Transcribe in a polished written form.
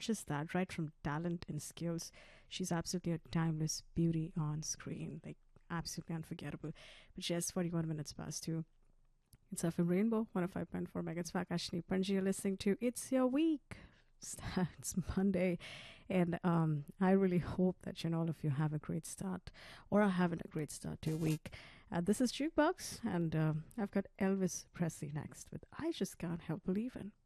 just that, right from talent and skills, she's absolutely a timeless beauty on screen. Like, absolutely unforgettable. But yes, 41 minutes past 2. It's FM Rainbow 105.4 megahertz. Vakashni Panji, you're listening to It's Your Week. It's Monday, and I really hope that all of you have a great start, or are having a great start to your week. This is Jukebox, and I've got Elvis Presley next with "I Just Can't Help Believin'."